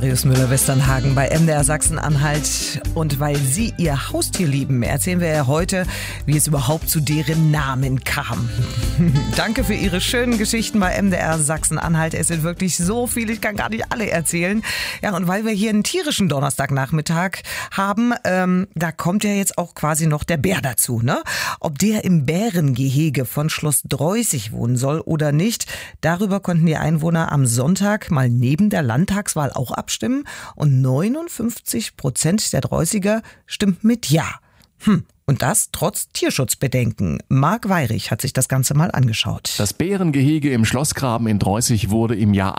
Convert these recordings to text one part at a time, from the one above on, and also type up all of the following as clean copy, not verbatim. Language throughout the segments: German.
Marius Müller-Westernhagen bei MDR Sachsen-Anhalt. Und weil Sie Ihr Haustier lieben, erzählen wir ja heute, wie es überhaupt zu deren Namen kam. Danke für Ihre schönen Geschichten bei MDR Sachsen-Anhalt. Es sind wirklich so viele, ich kann gar nicht alle erzählen. Ja, und weil wir hier einen tierischen Donnerstagnachmittag haben, da kommt ja jetzt auch quasi noch der Bär dazu, ne? Ob der im Bärengehege von Schloss Droyßig wohnen soll oder nicht, darüber konnten die Einwohner am Sonntag mal neben der Landtagswahl auch abstimmen und 59% der Droyßiger stimmt mit Ja. Und das trotz Tierschutzbedenken. Marc Weyrich hat sich das Ganze mal angeschaut. Das Bärengehege im Schlossgraben in Droyßig wurde im Jahr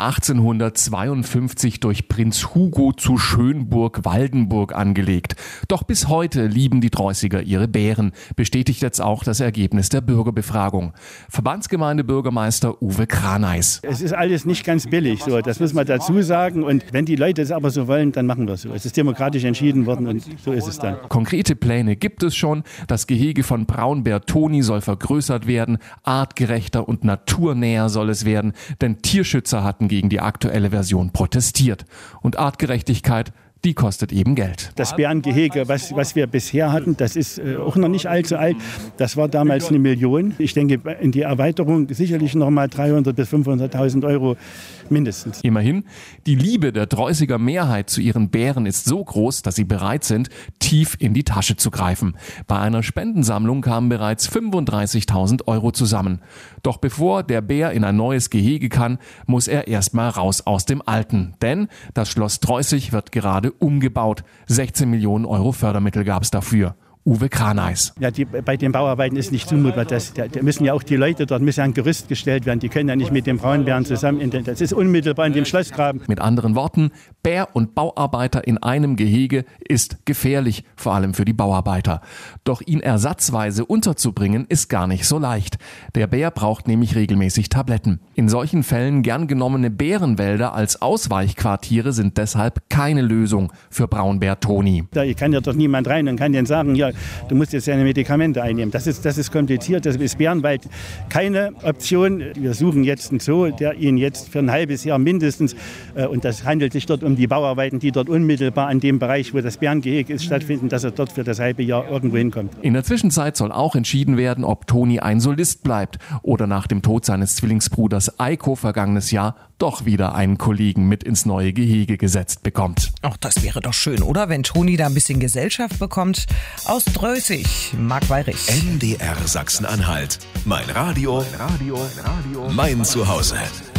1852 durch Prinz Hugo zu Schönburg-Waldenburg angelegt. Doch bis heute lieben die Droyßiger ihre Bären, bestätigt jetzt auch das Ergebnis der Bürgerbefragung. Verbandsgemeindebürgermeister Uwe Kraneis. Es ist alles nicht ganz billig, so, das muss man dazu sagen. Und wenn die Leute es aber so wollen, dann machen wir es so. Es ist demokratisch entschieden worden und so ist es dann. Konkrete Pläne gibt es schon. Das Gehege von Braunbär Toni soll vergrößert werden, artgerechter und naturnäher soll es werden, denn Tierschützer hatten gegen die aktuelle Version protestiert. Und Artgerechtigkeit, die kostet eben Geld. Das Bärengehege, was wir bisher hatten, das ist auch noch nicht allzu alt. Das war damals 1 Million. Ich denke, in die Erweiterung sicherlich noch mal 300.000 bis 500.000 Euro mindestens. Immerhin, die Liebe der Droyßiger Mehrheit zu ihren Bären ist so groß, dass sie bereit sind, tief in die Tasche zu greifen. Bei einer Spendensammlung kamen bereits 35.000 Euro zusammen. Doch bevor der Bär in ein neues Gehege kann, muss er erstmal raus aus dem alten. Denn das Schloss Droyßig wird gerade umgebaut. 16 Millionen Euro Fördermittel gab es dafür. Uwe Kraneis. Ja, bei den Bauarbeiten ist nicht zumutbar. Da müssen ja auch die Leute dort müssen ein Gerüst gestellt werden. Die können ja nicht mit den Braunbären zusammen. Das ist unmittelbar in dem Schlossgraben. Mit anderen Worten, Bär und Bauarbeiter in einem Gehege ist gefährlich, vor allem für die Bauarbeiter. Doch ihn ersatzweise unterzubringen ist gar nicht so leicht. Der Bär braucht nämlich regelmäßig Tabletten. In solchen Fällen gern genommene Bärenwälder als Ausweichquartiere sind deshalb keine Lösung für Braunbär Toni. Da kann ja doch niemand rein und kann denen sagen, ja, du musst jetzt deine Medikamente einnehmen. Das ist kompliziert. Das ist Bärenwald keine Option. Wir suchen jetzt einen Zoo, der ihn jetzt für ein halbes Jahr mindestens, und das handelt sich dort um die Bauarbeiten, die dort unmittelbar an dem Bereich, wo das Bärengehege ist, stattfinden, dass er dort für das halbe Jahr irgendwo hinkommt. In der Zwischenzeit soll auch entschieden werden, ob Toni ein Solist bleibt oder nach dem Tod seines Zwillingsbruders Eiko vergangenes Jahr doch wieder einen Kollegen mit ins neue Gehege gesetzt bekommt. Ach, das wäre doch schön, oder? Wenn Toni da ein bisschen Gesellschaft bekommt. Aus Droyßig, Marc Weyrich. MDR Sachsen-Anhalt. Mein Radio, mein Zuhause.